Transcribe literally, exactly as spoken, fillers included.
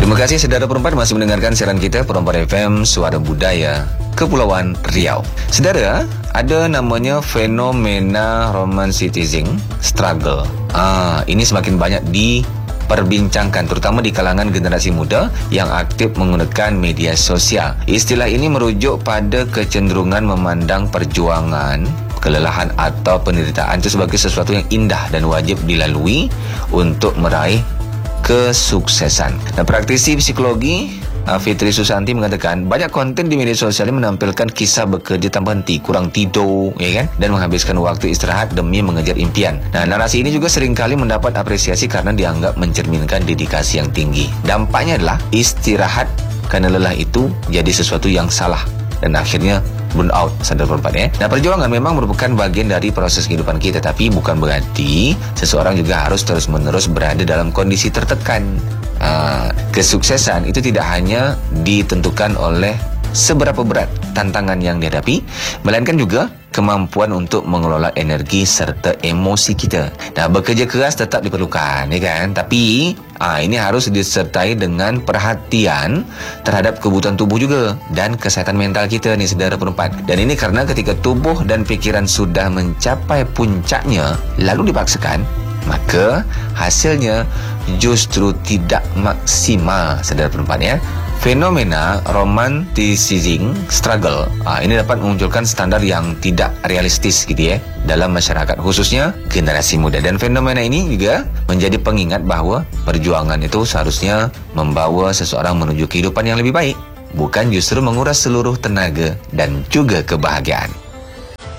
Terima kasih saudara perempuan masih mendengarkan siaran kita Perempuan F M Suara Budaya Kepulauan Riau. Saudara, ada namanya fenomena romanticism struggle. Ah, ini semakin banyak diperbincangkan, terutama di kalangan generasi muda yang aktif menggunakan media sosial. Istilah ini merujuk pada kecenderungan memandang perjuangan, kelelahan atau penderitaan itu sebagai sesuatu yang indah dan wajib dilalui untuk meraih kesuksesan. Dan praktisi psikologi Fitri Susanti mengatakan banyak konten di media sosial ini menampilkan kisah bekerja tanpa henti, kurang tidur, ya kan, dan menghabiskan waktu istirahat demi mengejar impian. Nah, narasi ini juga seringkali mendapat apresiasi karena dianggap mencerminkan dedikasi yang tinggi. Dampaknya adalah istirahat karena lelah itu jadi sesuatu yang salah dan akhirnya burn out, sadar perempuan ya. Nah, perjuangan memang merupakan bagian dari proses kehidupan kita, tapi bukan berarti seseorang juga harus terus-menerus berada dalam kondisi tertekan. Uh, kesuksesan itu tidak hanya ditentukan oleh seberapa berat tantangan yang dihadapi, melainkan juga kemampuan untuk mengelola energi serta emosi kita. Nah, bekerja keras tetap diperlukan, ya kan? Tapi ah, ini harus disertai dengan perhatian terhadap kebutuhan tubuh juga dan kesehatan mental kita nih, saudara perempuan. Dan ini karena ketika tubuh dan pikiran sudah mencapai puncaknya lalu dipaksakan, maka hasilnya justru tidak maksimal, saudara perempuan ya. Fenomena romanticism struggle ah, ini dapat memunculkan standar yang tidak realistis gitu ya dalam masyarakat, khususnya generasi muda. Dan fenomena ini juga menjadi pengingat bahawa perjuangan itu seharusnya membawa seseorang menuju kehidupan yang lebih baik, bukan justru menguras seluruh tenaga dan juga kebahagiaan.